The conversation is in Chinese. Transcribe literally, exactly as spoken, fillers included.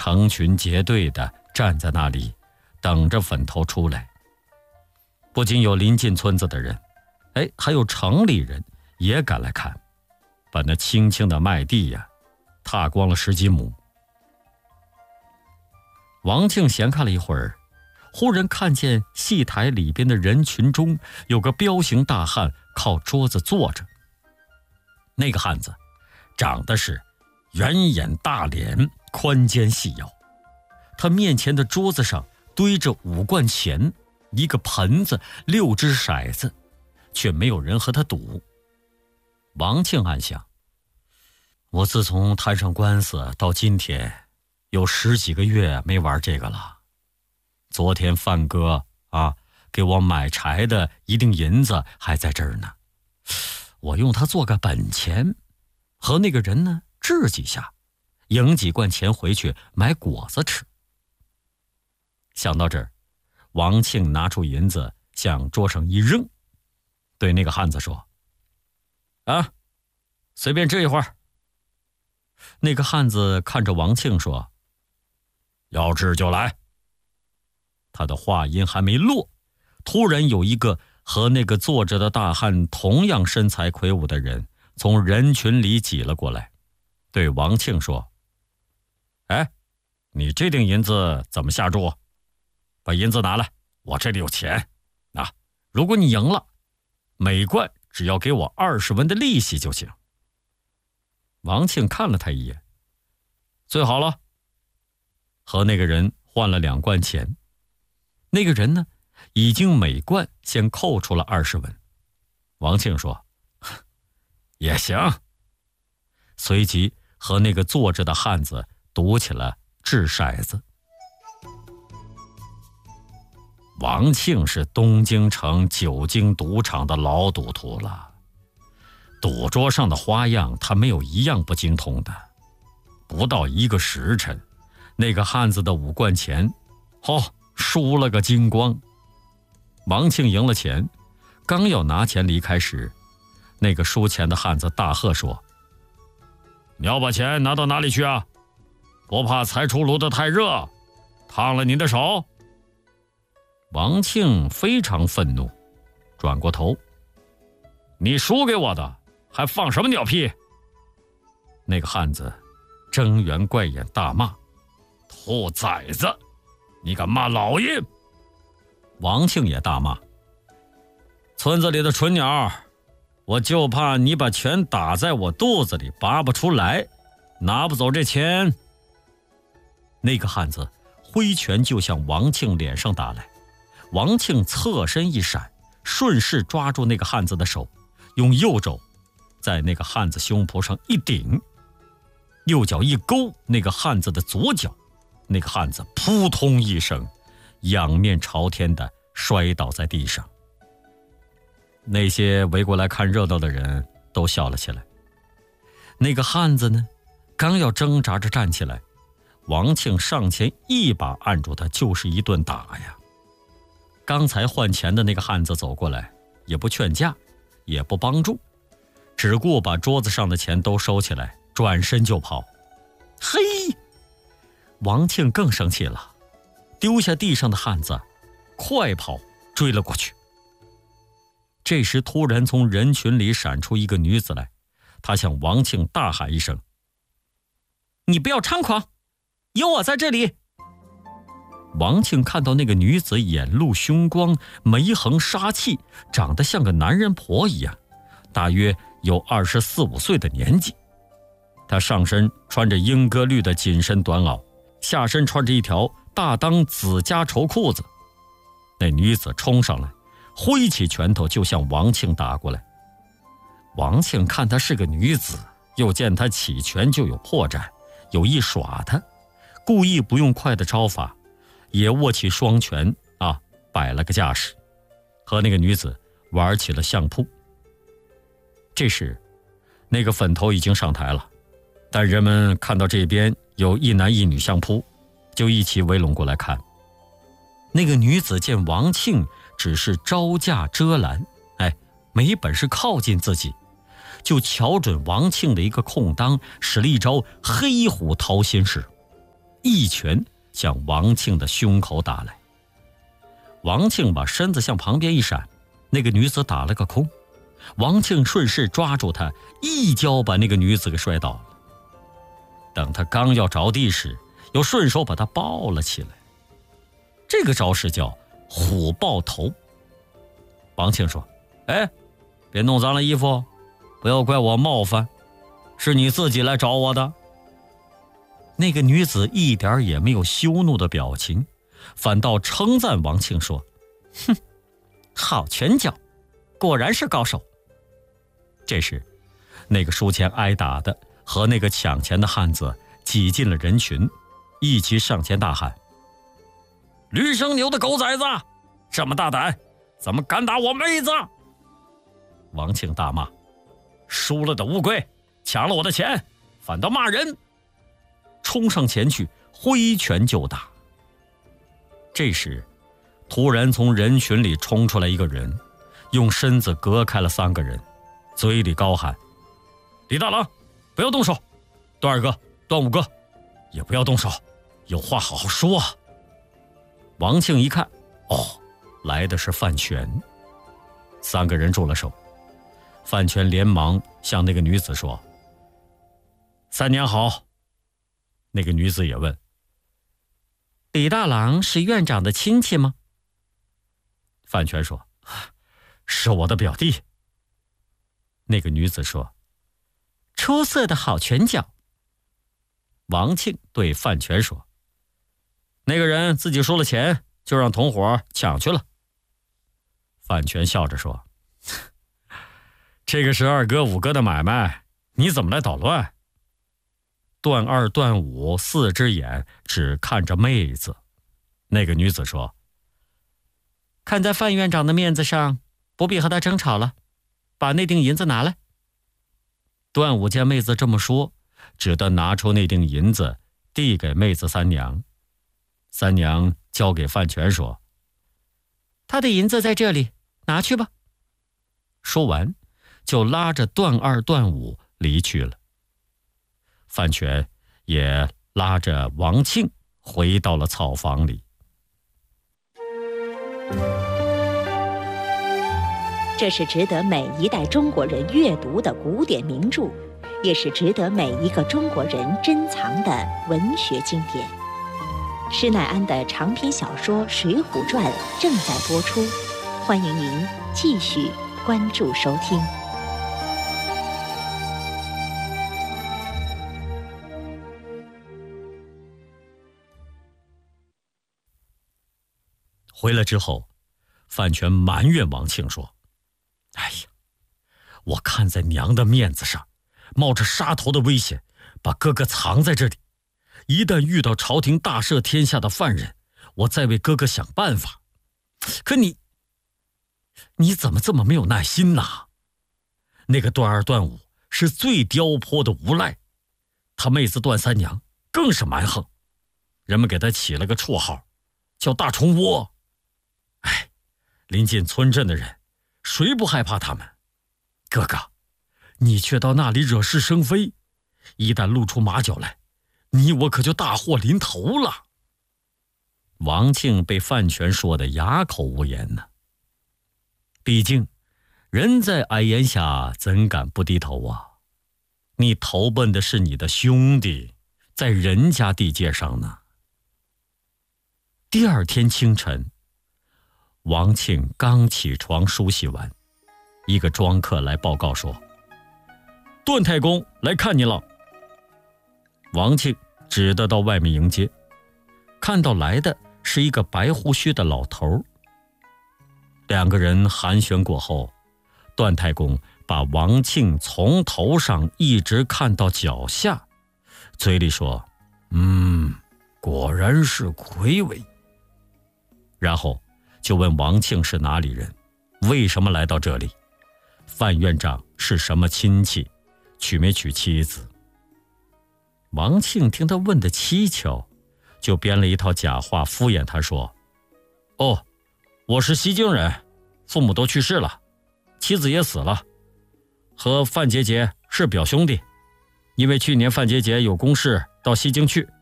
成群结队地站在那里，等着粉头出来。不仅有临近村子的人，哎，还有城里人也赶来看，把那青青的麦地呀，踏光了十几亩。王庆闲看了一会儿，忽然看见戏台里边的人群中有个彪形大汉靠桌子坐着。那个汉子长得是圆眼大脸，宽肩细腰，他面前的桌子上堆着五贯钱，一个盆子，六只骰子，却没有人和他赌。王庆暗想，我自从摊上官司到今天有十几个月没玩这个了。昨天范哥啊给我买柴的一锭银子还在这儿呢，我用它做个本钱，和那个人呢治几下，赢几贯钱回去买果子吃。想到这儿，王庆拿出银子向桌上一扔，对那个汉子说：啊，随便治一会儿。那个汉子看着王庆说：要治就来。他的话音还没落，突然有一个和那个坐着的大汉同样身材魁梧的人从人群里挤了过来，对王庆说：哎，你这锭银子怎么下注？把银子拿来，我这里有钱啊！如果你赢了，每贯只要给我二十文的利息就行。王庆看了他一眼，最好了，和那个人换了两贯钱。那个人呢，已经每贯先扣出了二十文。王庆说：也行。随即和那个坐着的汉子赌起了掷骰子。王庆是东京城久经赌场的老赌徒了，赌桌上的花样他没有一样不精通的。不到一个时辰，那个汉子的五贯钱哦，输了个精光。王庆赢了钱，刚要拿钱离开时，那个输钱的汉子大喝说：你要把钱拿到哪里去啊？不怕才出炉的太热，烫了您的手？王庆非常愤怒，转过头：你输给我的，还放什么鸟屁？那个汉子睁圆怪眼大骂：兔崽子，你敢骂老爷？王庆也大骂：村子里的蠢鸟，我就怕你把拳打在我肚子里拔不出来，拿不走这钱。那个汉子挥拳就向王庆脸上打来，王庆侧身一闪，顺势抓住那个汉子的手，用右肘在那个汉子胸脯上一顶，右脚一勾那个汉子的左脚，那个汉子扑通一声，仰面朝天的摔倒在地上。那些围过来看热闹的人都笑了起来。那个汉子呢，刚要挣扎着站起来，王庆上前一把按住他，就是一顿打呀。刚才换钱的那个汉子走过来，也不劝架，也不帮助，只顾把桌子上的钱都收起来，转身就跑。嘿！王庆更生气了，丢下地上的汉子，快跑追了过去。这时突然从人群里闪出一个女子来，她向王庆大喊一声：你不要猖狂，有我在这里。王庆看到那个女子眼露凶光，眉横杀气，长得像个男人婆一样，大约有二十四五岁的年纪。她上身穿着莺歌绿的紧身短袄，下身穿着一条大裆紫夹绸裤子。那女子冲上来，挥起拳头就向王庆打过来。王庆看她是个女子，又见她起拳就有破绽，有意耍她，故意不用快的招法，也握起双拳啊，摆了个架势，和那个女子玩起了相扑。这时那个粉头已经上台了，但人们看到这边有一男一女相扑，就一起围拢过来看。那个女子见王庆只是招架遮拦，哎，没本事靠近自己，就瞧准王庆的一个空当，使了一招黑虎掏心式， 一拳向王庆的胸口打来。王庆把身子向旁边一闪，那个女子打了个空。王庆顺势抓住她，一脚把那个女子给摔倒了。等他刚要着地时，又顺手把她抱了起来。这个招式叫虎抱头。王庆说：“哎，别弄脏了衣服，不要怪我冒犯，是你自己来找我的。”那个女子一点也没有羞怒的表情，反倒称赞王庆说：“哼，好拳脚，果然是高手。”这时，那个输钱挨打的和那个抢钱的汉子挤进了人群，一起上前大喊：“驴生牛的狗崽子，这么大胆，怎么敢打我妹子？”王庆大骂：“输了的乌龟，抢了我的钱，反倒骂人！”冲上前去，挥拳就打。这时，突然从人群里冲出来一个人，用身子隔开了三个人，嘴里高喊：“李大郎，不要动手！段二哥、段五哥，也不要动手，有话好好说啊！”王庆一看，哦，来的是范全。三个人住了手，范全连忙向那个女子说：“三娘好。”那个女子也问：“李大郎是院长的亲戚吗？”范全说：“是我的表弟。”那个女子说：“出色的好拳脚。”王庆对范全说：“那个人自己输了钱，就让同伙抢去了。”范全笑着说：“这个是二哥五哥的买卖，你怎么来捣乱？”段二、段五四只眼只看着妹子。那个女子说：“看在范院长的面子上，不必和他争吵了，把那锭银子拿来。”段五见妹子这么说，只得拿出那锭银子递给妹子三娘。三娘交给范全说：“他的银子在这里，拿去吧。”说完就拉着段二、段五离去了。范全也拉着王庆回到了草房里。 这是值得每一代中国人阅读的古典名著，也是值得每一个中国人珍藏的文学经典。施耐庵的长篇小说《水浒传》正在播出，欢迎您继续关注收听。 回来之后，范全埋怨王庆说：“哎呀，我看在娘的面子上，冒着杀头的危险，把哥哥藏在这里。一旦遇到朝廷大赦天下的犯人，我再为哥哥想办法。可你，你怎么这么没有耐心呢？那个段二、段五是最刁泼的无赖，他妹子段三娘更是蛮横，人们给他起了个绰号，叫大虫窝。哎，临近村镇的人，谁不害怕他们？哥哥，你却到那里惹是生非，一旦露出马脚来，你我可就大祸临头了。”王庆被范全说得哑口无言呢。毕竟，人在矮檐下，怎敢不低头啊？你投奔的是你的兄弟，在人家地界上呢。第二天清晨，王庆刚起床梳洗完，一个庄客来报告说：“段太公来看你了。”王庆只得到外面迎接，看到来的是一个白胡须的老头。两个人寒暄过后，段太公把王庆从头上一直看到脚下，嘴里说：“嗯，果然是魁伟。”然后就问王庆是哪里人，为什么来到这里，范院长是什么亲戚，娶没娶妻子。王庆听他问的蹊跷，就编了一套假话敷衍他说：“哦，我是西京人，父母都去世了，妻子也死了，和范杰杰是表兄弟，因为去年范杰杰有公事到西京去，